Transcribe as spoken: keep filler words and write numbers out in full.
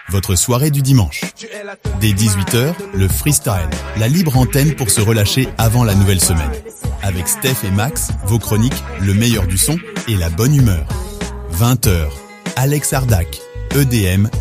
votre soirée du dimanche. Dès dix-huit heures, le freestyle, la libre antenne pour se relâcher avant la nouvelle semaine. Avec Steph et Max, vos chroniques, le meilleur du son et la bonne humeur. vingt heures, Alex Ardac, E D M